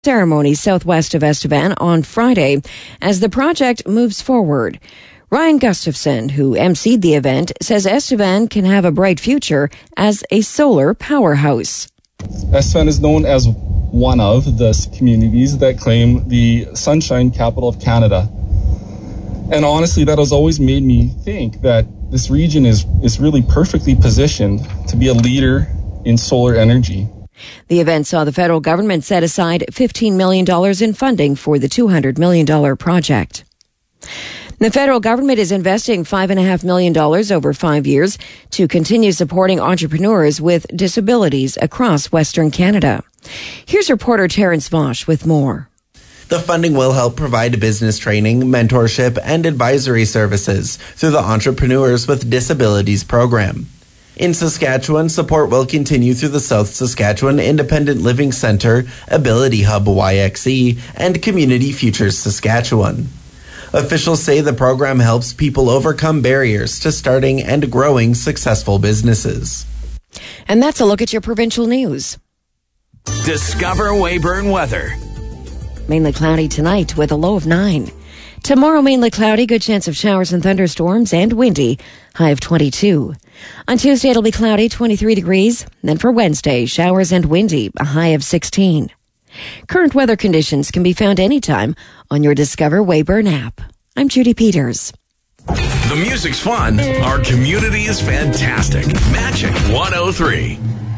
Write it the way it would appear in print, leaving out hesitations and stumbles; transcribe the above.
ceremony southwest of Estevan on Friday as the project moves forward. Ryan Gustafson, who emceed the event, says Estevan can have a bright future as a solar powerhouse. Estevan is known as one of the communities that claim the Sunshine Capital of Canada. And honestly, that has always made me think that this region is really perfectly positioned to be a leader in solar energy. The event saw the federal government set aside $15 million in funding for the $200 million project. The federal government is investing $5.5 million over 5 years to continue supporting entrepreneurs with disabilities across Western Canada. Here's reporter Terrence Vosch with more. The funding will help provide business training, mentorship, and advisory services through the Entrepreneurs with Disabilities program. In Saskatchewan, support will continue through the South Saskatchewan Independent Living Centre, Ability Hub YXE, and Community Futures Saskatchewan. Officials say the program helps people overcome barriers to starting and growing successful businesses. And that's a look at your provincial news. Discover Weyburn weather. Mainly cloudy tonight with a low of 9. Tomorrow, mainly cloudy, good chance of showers and thunderstorms, and windy, high of 22. On Tuesday, it'll be cloudy, 23 degrees. Then for Wednesday, showers and windy, a high of 16. Current weather conditions can be found anytime on your Discover Weyburn app. I'm Judy Peters. The music's fun. Our community is fantastic. Magic 103.